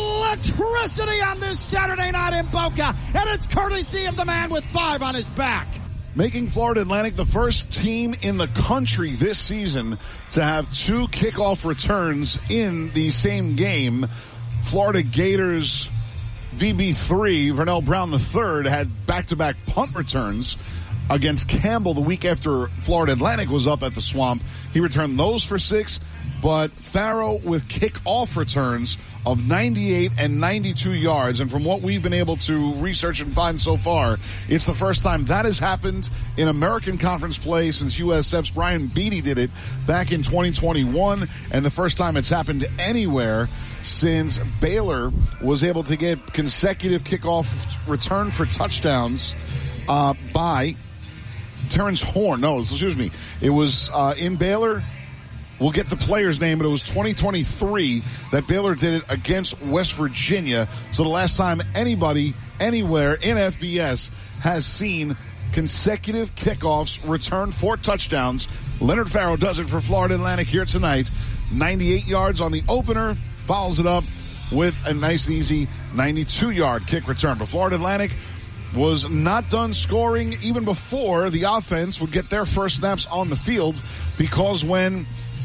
electricity on this Saturday night in Boca, and it's courtesy of the man with five on his back. Making Florida Atlantic the first team in the country this season to have two kickoff returns in the same game. Florida Gators V B three, Vernell Brown the third, had back-to-back punt returns against Campbell the week after Florida Atlantic was up at the Swamp. He returned those for six. But Farrow with kickoff returns of ninety-eight and ninety-two yards. And from what we've been able to research and find so far, it's the first time that has happened in American Conference play since U S F's Brian Beatty did it back in twenty twenty-one. And the first time it's happened anywhere since Baylor was able to get consecutive kickoff return for touchdowns uh, by Terrence Horn. No, excuse me. It was uh, in Baylor. We'll get the player's name, but it was twenty twenty-three that Baylor did it against West Virginia. So the last time anybody, anywhere in F B S has seen consecutive kickoffs return for touchdowns, Leonard Farrow does it for Florida Atlantic here tonight. ninety-eight yards on the opener, follows it up with a nice and easy ninety-two-yard kick return. But Florida Atlantic was not done scoring even before the offense would get their first snaps on the field, because when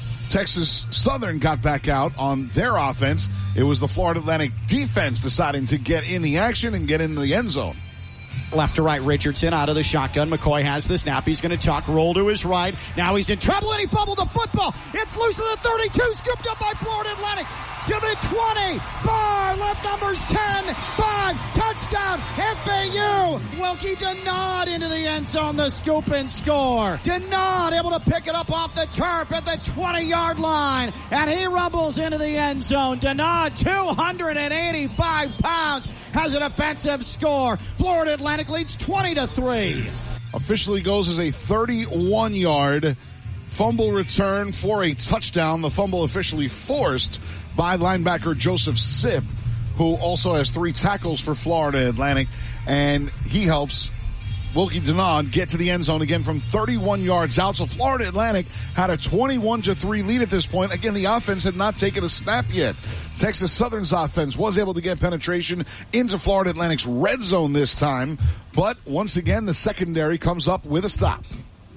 Texas Southern got back out on their offense, it was the Florida Atlantic defense deciding to get in the action and get in the end zone. Left to right, Richardson out of the shotgun. McCoy has the snap. He's going to tuck, roll to his right. Now he's in trouble, and he fumbled the football. It's loose at the thirty-two, scooped up by Florida Atlantic to the twenty. Far left numbers ten, five, touchdown, F A U. Wilkie Denaud into the end zone, the scoop and score. Denaud able to pick it up off the turf at the twenty-yard line, and he rumbles into the end zone. Denaud, two hundred eighty-five pounds, has an offensive score. Florida Atlantic leads twenty to three. Officially goes as a thirty-one-yard fumble return for a touchdown. The fumble officially forced by linebacker Joseph Sipp, who also has three tackles for Florida Atlantic, and he helps Wilkie Denaud get to the end zone again from thirty-one yards out. So Florida Atlantic had a twenty-one to three lead at this point. Again, the offense had not taken a snap yet. Texas Southern's offense was able to get penetration into Florida Atlantic's red zone this time, but once again, the secondary comes up with a stop.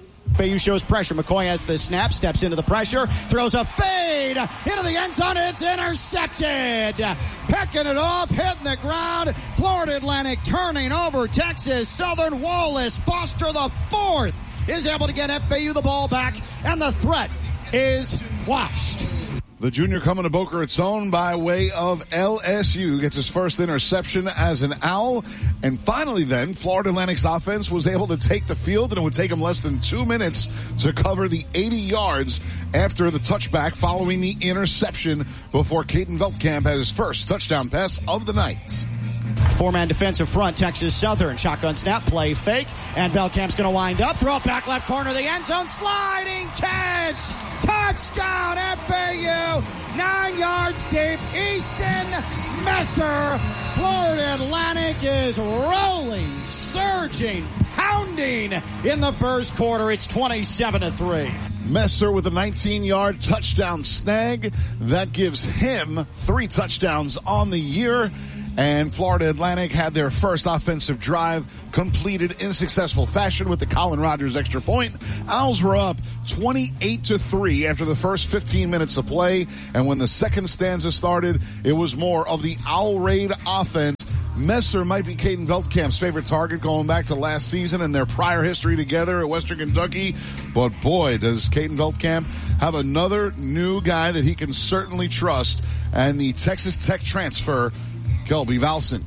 F A U shows pressure. McCoy has the snap, steps into the pressure, throws a fade into the end zone. It's intercepted. Picking it off, hitting the ground. Florida Atlantic turning over Texas Southern. Wallace Foster the fourth is able to get F A U the ball back, and the threat is quashed. The junior coming to Boca Raton by way of L S U gets his first interception as an Owl. And finally then, Florida Atlantic's offense was able to take the field, and it would take them less than two minutes to cover the eighty yards after the touchback following the interception before Caden Veldkamp had his first touchdown pass of the night. Four-man defensive front, Texas Southern. Shotgun snap, play fake, and Velkamp's going to wind up. Throw it back left corner of the end zone. Sliding catch. Touchdown, F A U. Nine yards deep. Easton Messer. Florida Atlantic is rolling, surging, pounding in the first quarter. It's twenty-seven to three. Messer with a nineteen-yard touchdown snag. That gives him three touchdowns on the year. And Florida Atlantic had their first offensive drive completed in successful fashion with the Colin Rogers extra point. Owls were up twenty-eight to three after the first fifteen minutes of play. And when the second stanza started, it was more of the Owl Raid offense. Messer might be Caden Veltkamp's favorite target going back to last season and their prior history together at Western Kentucky. But boy, does Caden Veltkamp have another new guy that he can certainly trust. And the Texas Tech transfer, Kelby Valson.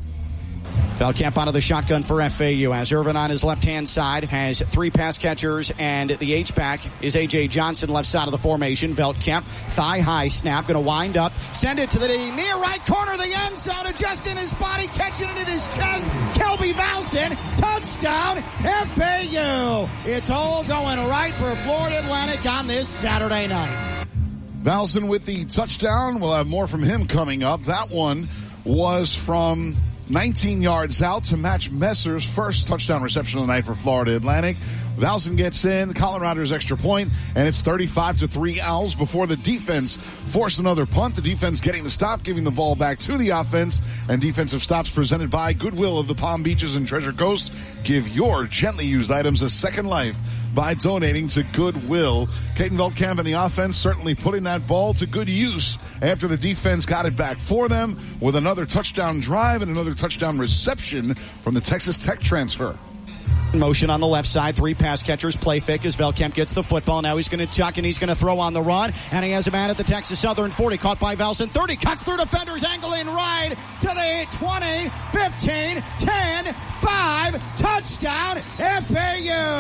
Velkamp out of the shotgun for F A U as Irvin on his left-hand side has three pass catchers, and the H-back is A J Johnson, left side of the formation. Velkamp, thigh-high snap, going to wind up, send it to the near right corner of the end zone, adjusting his body, catching it in his chest. Kelby Valson, touchdown, F A U. It's all going right for Florida Atlantic on this Saturday night. Valson with the touchdown. We'll have more from him coming up. That one was from nineteen yards out to match Messer's first touchdown reception of the night for Florida Atlantic. Valson gets in, Colin Rogers extra point, and it's thirty-five to three Owls before the defense forced another punt. The defense getting the stop, giving the ball back to the offense, and defensive stops presented by Goodwill of the Palm Beaches and Treasure Coast. Give your gently used items a second life by donating to Goodwill. Caden Veltkamp and the offense certainly putting that ball to good use after the defense got it back for them with another touchdown drive and another touchdown reception from the Texas Tech transfer. Motion on the left side, three pass catchers, play fake as Velkamp gets the football. Now he's going to tuck and he's going to throw on the run, and he has a man at the Texas Southern forty, caught by Valson, thirty, cuts through defenders, angling right to the twenty, fifteen, ten, five, touchdown, F A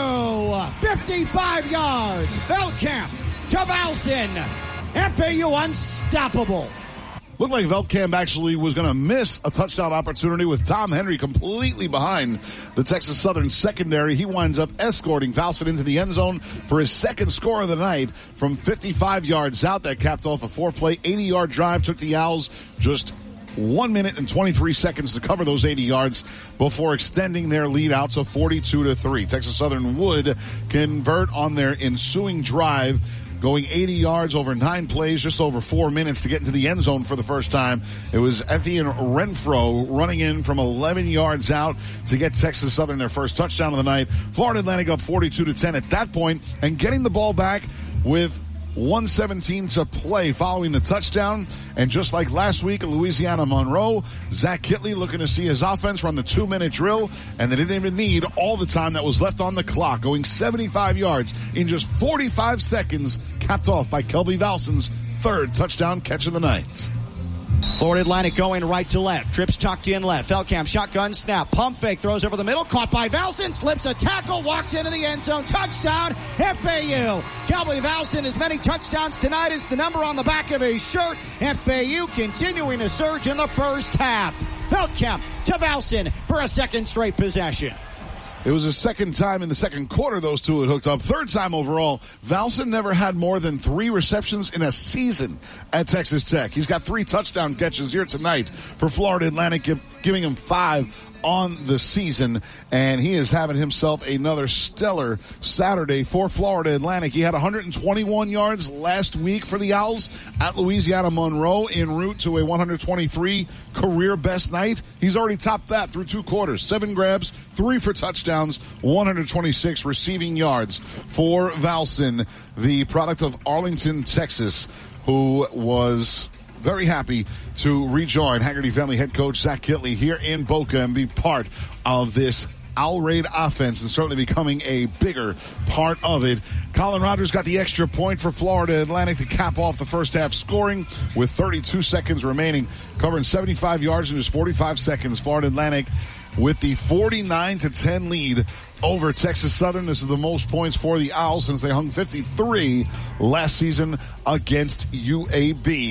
U, fifty-five yards, Velkamp to Valson, F A U unstoppable. Looked like Veltkamp actually was going to miss a touchdown opportunity with Tom Henry completely behind the Texas Southern secondary. He winds up escorting Valson into the end zone for his second score of the night from fifty-five yards out. That capped off a four-play, eighty-yard drive. Took the Owls just one minute and twenty-three seconds to cover those eighty yards before extending their lead out to forty-two to three. Texas Southern would convert on their ensuing drive, going eighty yards over nine plays, just over four minutes to get into the end zone for the first time. It was Etienne Renfro running in from eleven yards out to get Texas Southern their first touchdown of the night. Florida Atlantic up forty-two to ten at that point, and getting the ball back with one seventeen to play following the touchdown. And just like last week at Louisiana Monroe, Zach Kitley looking to see his offense run the two-minute drill, and they didn't even need all the time that was left on the clock, going seventy-five yards in just forty-five seconds, capped off by Kelby Valson's third touchdown catch of the night. Florida Atlantic going right to left. Trips tucked in left. Velkamp shotgun snap. Pump fake. Throws over the middle. Caught by Valson. Slips a tackle. Walks into the end zone. Touchdown. F A U. Kelby Valson as many touchdowns tonight as the number on the back of his shirt. F A U continuing to surge in the first half. Velkamp to Valson for a second straight possession. It was the second time in the second quarter those two had hooked up. Third time overall. Valson never had more than three receptions in a season at Texas Tech. He's got three touchdown catches here tonight for Florida Atlantic, give, giving him five on the season, and he is having himself another stellar Saturday for Florida Atlantic. He had one hundred twenty-one yards last week for the Owls at Louisiana Monroe, en route to a one hundred twenty-three career best night. He's already topped that through two quarters. Seven grabs, three for touchdowns, one hundred twenty-six receiving yards for Valson, the product of Arlington, Texas, who was very happy to rejoin Haggerty family head coach Zach Kitley here in Boca and be part of this Owl Raid offense, and certainly becoming a bigger part of it. Colin Rogers got the extra point for Florida Atlantic to cap off the first half scoring with thirty-two seconds remaining, covering seventy-five yards in just forty-five seconds. Florida Atlantic with the forty-nine to ten lead over Texas Southern. This is the most points for the Owls since they hung fifty-three last season against U A B.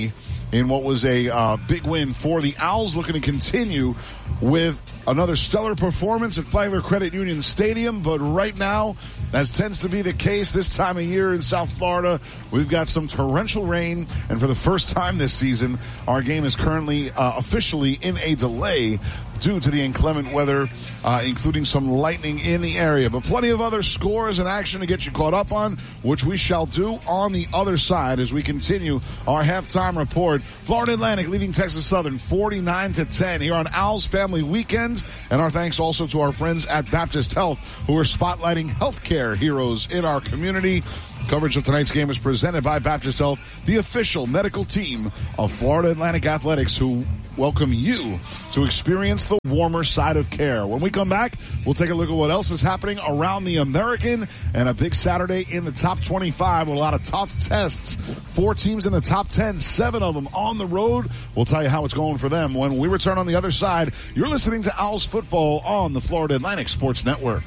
in what was a uh, big win for the Owls, looking to continue with another stellar performance at Flagler Credit Union Stadium. But right now, as tends to be the case this time of year in South Florida, we've got some torrential rain, and for the first time this season, our game is currently uh, officially in a delay due to the inclement weather, uh, including some lightning in the area. But plenty of other scores and action to get you caught up on, which we shall do on the other side as we continue our halftime report. Florida Atlantic leading Texas Southern forty-nine to ten here on Owls Family Weekend. And our thanks also to our friends at Baptist Health, who are spotlighting healthcare heroes in our community. Coverage of tonight's game is presented by Baptist Health, the official medical team of Florida Atlantic Athletics, who welcome you to experience the warmer side of care. When we come back, we'll take a look at what else is happening around the American and a big Saturday in the top twenty-five with a lot of tough tests. Four teams in the top ten, seven of them on the road. We'll tell you how it's going for them when we return on the other side. You're listening to Owls Football on the Florida Atlantic Sports Network.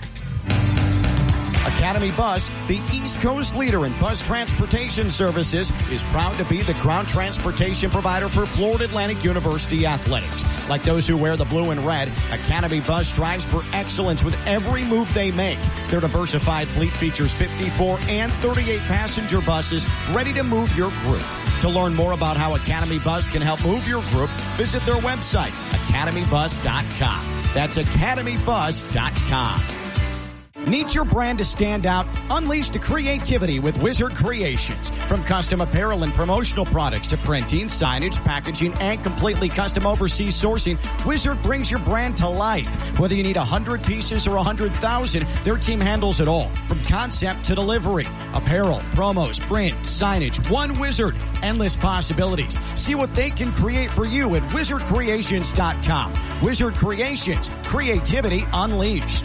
Academy Bus, the East Coast leader in bus transportation services, is proud to be the ground transportation provider for Florida Atlantic University athletics. Like those who wear the blue and red, Academy Bus strives for excellence with every move they make. Their diversified fleet features fifty-four and thirty-eight passenger buses ready to move your group. To learn more about how Academy Bus can help move your group, visit their website, academy bus dot com. That's academy bus dot com. Need your brand to stand out? Unleash the creativity with Wizard Creations. From custom apparel and promotional products to printing, signage, packaging, and completely custom overseas sourcing, Wizard brings your brand to life. Whether you need one hundred pieces or one hundred thousand, their team handles it all. From concept to delivery. Apparel, promos, print, signage, one Wizard. Endless possibilities. See what they can create for you at wizard creations dot com. Wizard Creations. Creativity unleashed.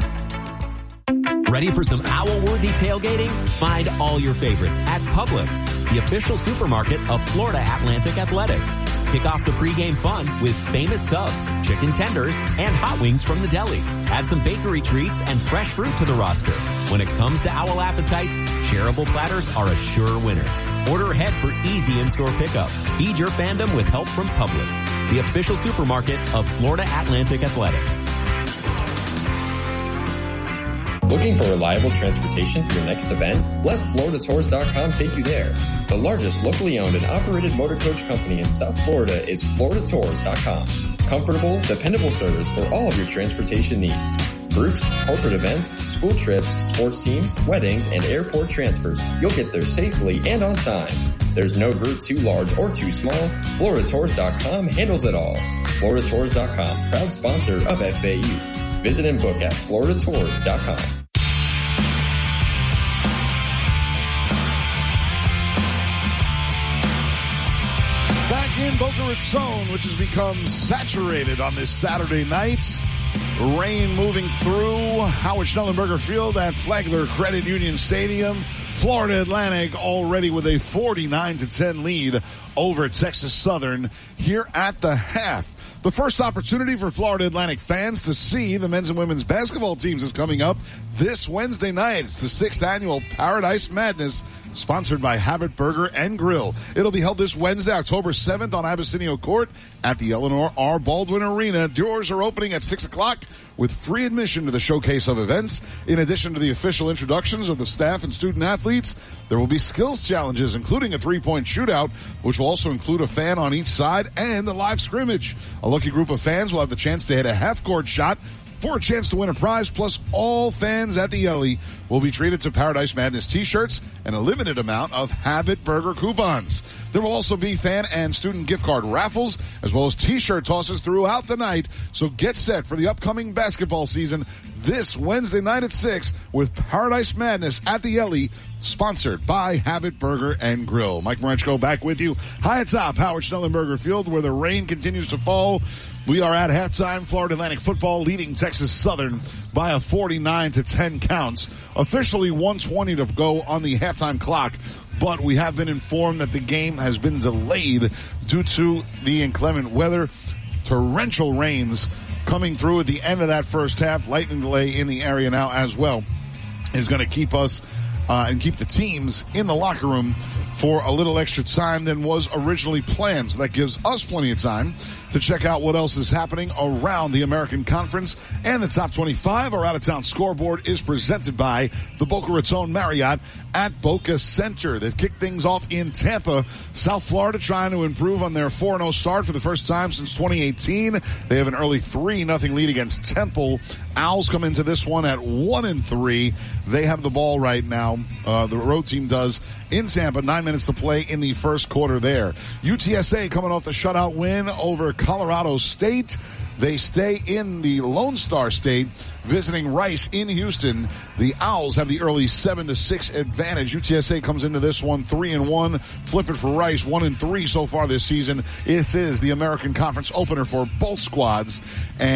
Ready for some owl-worthy tailgating? Find all your favorites at Publix, the official supermarket of Florida Atlantic Athletics. Kick off the pregame fun with famous subs, chicken tenders, and hot wings from the deli. Add some bakery treats and fresh fruit to the roster. When it comes to owl appetites, shareable platters are a sure winner. Order ahead for easy in-store pickup. Feed your fandom with help from Publix, the official supermarket of Florida Atlantic Athletics. Looking for reliable transportation for your next event? Let Florida Tours dot com take you there. The largest locally owned and operated motor coach company in South Florida is Florida Tours dot com. Comfortable, dependable service for all of your transportation needs. Groups, corporate events, school trips, sports teams, weddings, and airport transfers. You'll get there safely and on time. There's no group too large or too small. Florida Tours dot com handles it all. Florida Tours dot com, proud sponsor of F A U. Visit and book at Florida Tours dot com. Back in Boca Raton, which has become saturated on this Saturday night. Rain moving through Howard Schnellenberger Field at Flagler Credit Union Stadium. Florida Atlantic already with a forty-nine to ten lead over Texas Southern here at the half. The first opportunity for Florida Atlantic fans to see the men's and women's basketball teams is coming up this Wednesday night. It's the sixth annual Paradise Madness, sponsored by Habit Burger and Grill. It'll be held this Wednesday, October seventh on Abyssinia Court at the Eleanor R. Baldwin Arena. Doors are opening at six o'clock with free admission to the showcase of events. In addition to the official introductions of the staff and student athletes, there will be skills challenges, including a three-point shootout, which will also include a fan on each side and a live scrimmage. A lucky group of fans will have the chance to hit a half-court shot for a chance to win a prize, plus all fans at the Ellie will be treated to Paradise Madness t-shirts and a limited amount of Habit Burger coupons. There will also be fan and student gift card raffles, as well as t-shirt tosses throughout the night. So get set for the upcoming basketball season this Wednesday night at six with Paradise Madness at the Ellie, sponsored by Habit Burger and Grill. Mike Marechko back with you high atop Howard Schnellenberger Field, where the rain continues to fall. We are at halftime. Florida Atlantic football leading Texas Southern by a forty-nine to ten count. Officially one twenty to go on the halftime clock, but we have been informed that the game has been delayed due to the inclement weather. Torrential rains coming through at the end of that first half. Lightning delay in the area now as well is going to keep us uh, and keep the teams in the locker room for a little extra time than was originally planned. So that gives us plenty of time to check out what else is happening around the American Conference. And the Top twenty-five, our out-of-town scoreboard, is presented by the Boca Raton Marriott at Boca Center. They've kicked things off in Tampa, South Florida, trying to improve on their four and oh start for the first time since twenty eighteen. They have an early three nothing lead against Temple. Owls come into this one at one and three. They have the ball right now. Uh, the road team does in Tampa. Nine minutes to play in the first quarter there. U T S A coming off the shutout win over Colorado State. They stay in the Lone Star State, visiting Rice in Houston. The Owls have the early seven to six advantage. U T S A comes into this one three and one. Flip it for Rice, one and three so far this season. This is the American Conference opener for both squads. And